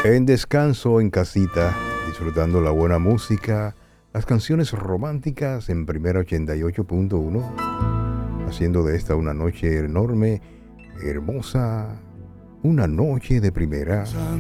En descanso en casita, disfrutando la buena música, las canciones románticas en Primera 88.1, haciendo de esta una noche enorme, hermosa, una noche de primera.